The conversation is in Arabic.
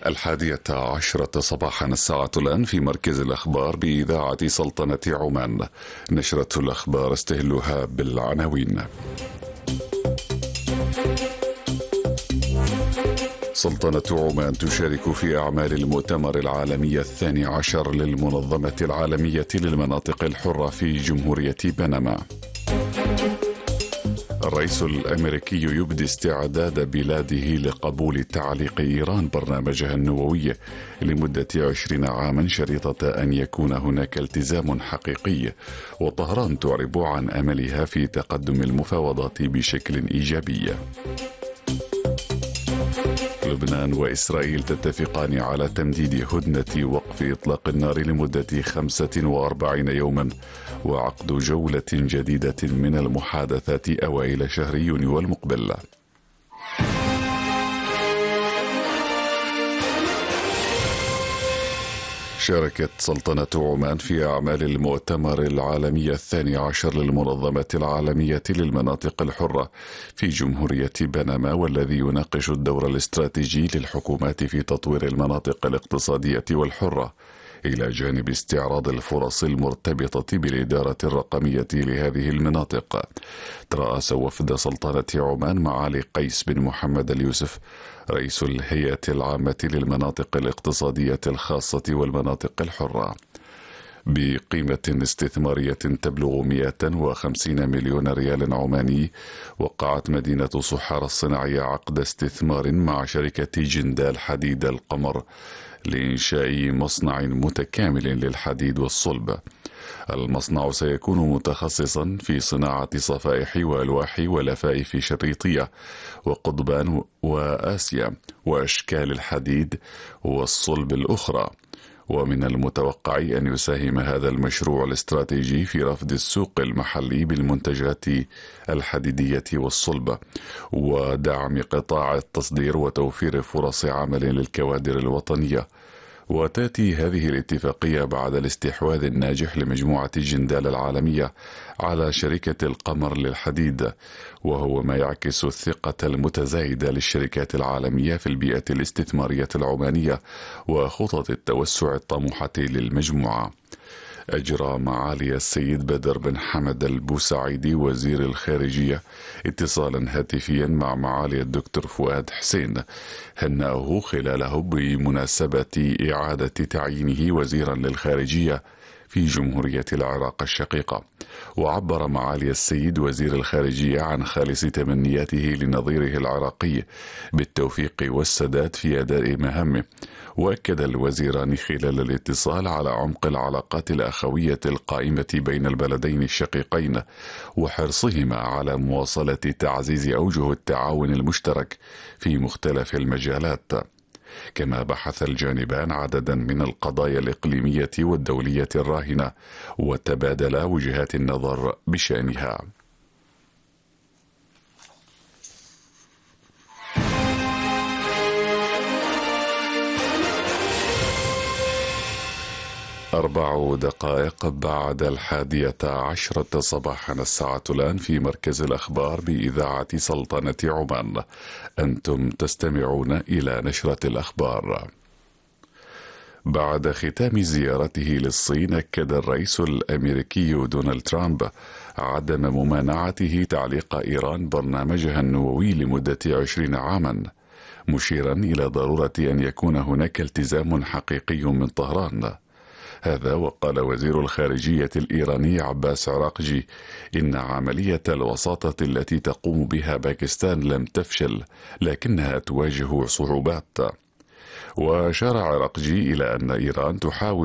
11:10 صباحا الساعة الآن في مركز الأخبار بإذاعة سلطنة عمان. نشرة الأخبار استهلها بالعناوين. سلطنة عمان تشارك في أعمال المؤتمر العالمي 12 للمنظمة العالمية للمناطق الحرة في جمهورية بنما. الرئيس الأمريكي يبدي استعداد بلاده لقبول تعليق إيران برنامجها النووي لمدة 20 عاما شريطة أن يكون هناك التزام حقيقي، وطهران تعرب عن أملها في تقدم المفاوضات بشكل إيجابي. لبنان وإسرائيل تتفقان على تمديد هدنة وقف إطلاق النار لمدة 45 يوما وعقد جولة جديدة من المحادثات أوائل شهر يونيو المقبل. شاركت سلطنة عمان في أعمال المؤتمر العالمي 12 للمنظمة العالمية للمناطق الحرة في جمهورية بنما، والذي يناقش الدور الاستراتيجي للحكومات في تطوير المناطق الاقتصادية والحرة، إلى جانب استعراض الفرص المرتبطة بالإدارة الرقمية لهذه المناطق. ترأس وفد سلطنة عمان معالي قيس بن محمد اليوسف رئيس الهيئة العامة للمناطق الاقتصادية الخاصة والمناطق الحرة. بقيمة استثمارية تبلغ 150 مليون ريال عماني، وقعت مدينة صحارى الصناعية عقد استثمار مع شركة جندال حديد القمر لإنشاء مصنع متكامل للحديد والصلب. المصنع سيكون متخصصا في صناعة صفائح وألواح ولفائف شريطية وقضبان وآسيا وأشكال الحديد والصلب الأخرى. ومن المتوقع أن يساهم هذا المشروع الاستراتيجي في رفض السوق المحلي بالمنتجات الحديدية والصلبة، ودعم قطاع التصدير وتوفير فرص عمل للكوادر الوطنية. وتأتي هذه الاتفاقية بعد الاستحواذ الناجح لمجموعة جندال العالمية على شركة القمر للحديد، وهو ما يعكس الثقة المتزايدة للشركات العالمية في البيئة الاستثمارية العمانية وخطط التوسع الطموحة للمجموعة. أجرى معالي السيد بدر بن حمد البوسعيدي وزير الخارجية اتصالا هاتفيا مع معالي الدكتور فؤاد حسين هنأه خلاله بمناسبة إعادة تعيينه وزيرا للخارجية في جمهورية العراق الشقيقة. وعبر معالي السيد وزير الخارجية عن خالص تمنياته لنظيره العراقي بالتوفيق والسداد في أداء مهامه. وأكد الوزيران خلال الاتصال على عمق العلاقات الأخوية القائمة بين البلدين الشقيقين، وحرصهما على مواصلة تعزيز أوجه التعاون المشترك في مختلف المجالات. كما بحث الجانبان عددا من القضايا الإقليمية والدولية الراهنة وتبادلا وجهات النظر بشأنها. أربع دقائق بعد 11:10 صباحا الساعة الآن في مركز الأخبار بإذاعة سلطنة عمان. أنتم تستمعون إلى نشرة الأخبار. بعد ختام زيارته للصين، أكد الرئيس الأمريكي دونالد ترامب عدم ممانعته تعليق إيران برنامجها النووي لمدة 20 عاما، مشيرا إلى ضرورة أن يكون هناك التزام حقيقي من طهران. هذا وقال وزير الخارجية الإيراني عباس عراقجي إن عملية الوساطة التي تقوم بها باكستان لم تفشل، لكنها تواجه صعوبات. وأشار عراقجي إلى أن إيران تحاول